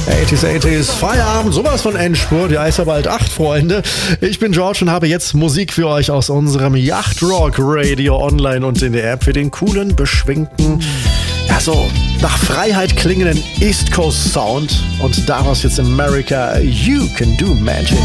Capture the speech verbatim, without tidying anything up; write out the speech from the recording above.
achtziger, achtziger, Feierabend, sowas von Endspurt. Ja, ist ja bald acht, Freunde. Ich bin George und habe jetzt Musik für euch aus unserem Yachtrock Radio online und in der App für den coolen, beschwingten, ja so nach Freiheit klingenden East Coast Sound. Und daraus jetzt America, You Can Do Magic.